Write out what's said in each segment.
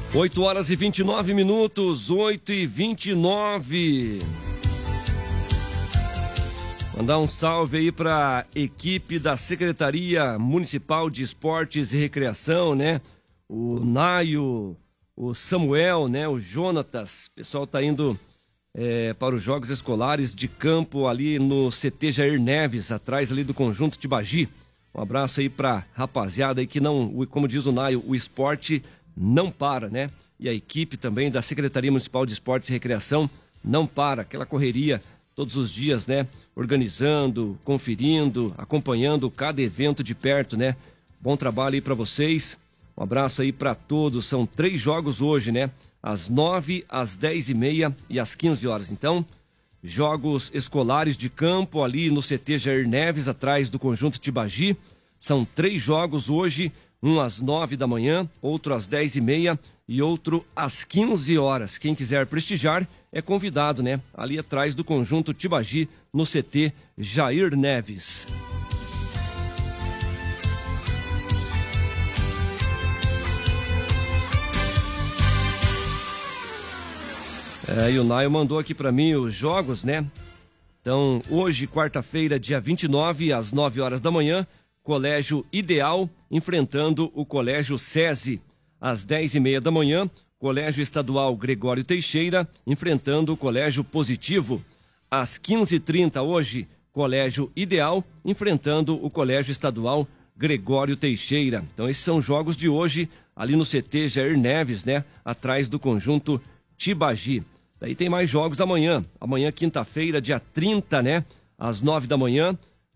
8h29, 8h29. Mandar um salve aí para equipe da Secretaria Municipal de Esportes e Recreação, né? O Naio, o Samuel, né? O Jonatas. O pessoal tá indo para os Jogos Escolares de Campo ali no CT Jair Neves, atrás ali do Conjunto Tibagi. Um abraço aí pra rapaziada aí que não, como diz o Naio, o esporte não para, né? E a equipe também da Secretaria Municipal de Esportes e Recreação não para, aquela correria todos os dias, né? Organizando, conferindo, acompanhando cada evento de perto, né? Bom trabalho aí pra vocês. Um abraço aí pra todos. São 3 jogos hoje, né? Às 9, às 10h30 e às 15 horas. Então, jogos escolares de campo ali no CT Jair Neves, atrás do Conjunto Tibagi. São 3 jogos hoje, um às 9 da manhã, outro às 10h30 e outro às 15 horas. Quem quiser prestigiar é convidado, né? Ali atrás do Conjunto Tibagi, no CT Jair Neves. E o Naio mandou aqui pra mim os jogos, né? Então, hoje, quarta-feira, dia 29, às 9 horas da manhã, Colégio Ideal enfrentando o Colégio SESI. Às 10h30 da manhã, Colégio Estadual Gregório Teixeira enfrentando o Colégio Positivo. Às 15h30 hoje, Colégio Ideal enfrentando o Colégio Estadual Gregório Teixeira. Então, esses são jogos de hoje ali no CT Jair Neves, né? Atrás do Conjunto Tibagi. Daí tem mais jogos amanhã. Amanhã, quinta-feira, dia 30, né? Às 9 da manhã.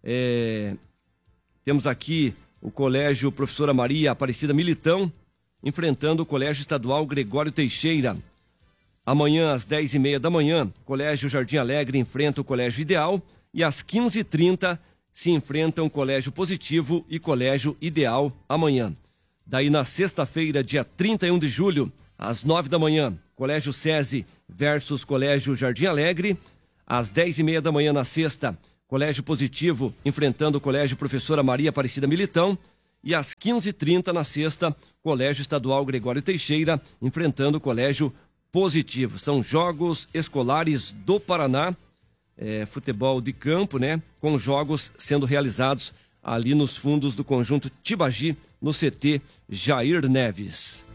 Temos aqui o Colégio Professora Maria Aparecida Militão enfrentando o Colégio Estadual Gregório Teixeira. Amanhã, às 10h30 da manhã, Colégio Jardim Alegre enfrenta o Colégio Ideal. E às 15h30 se enfrentam Colégio Positivo e Colégio Ideal amanhã. Daí na sexta-feira, dia 31 de julho, às 9 da manhã, Colégio SESI versus Colégio Jardim Alegre. Às 10h30 da manhã na sexta, Colégio Positivo enfrentando o Colégio Professora Maria Aparecida Militão. E às 15h30 na sexta, Colégio Estadual Gregório Teixeira enfrentando o Colégio Positivo. São jogos escolares do Paraná, futebol de campo, né? Com jogos sendo realizados ali nos fundos do Conjunto Tibagi, no CT Jair Neves.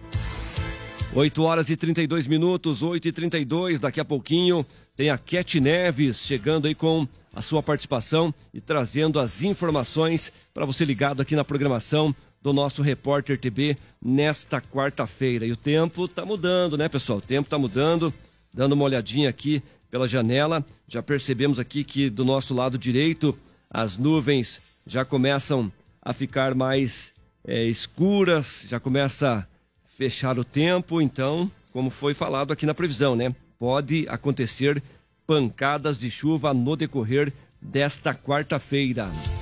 8h32, 8h32, daqui a pouquinho tem a Cat Neves chegando aí com a sua participação e trazendo as informações para você ligado aqui na programação do nosso Repórter TB nesta quarta-feira. E o tempo tá mudando, né, pessoal? O tempo tá mudando, dando uma olhadinha aqui pela janela, já percebemos aqui que do nosso lado direito as nuvens já começam a ficar mais escuras, já começa fechar o tempo, então, como foi falado aqui na previsão, né? Pode acontecer pancadas de chuva no decorrer desta quarta-feira.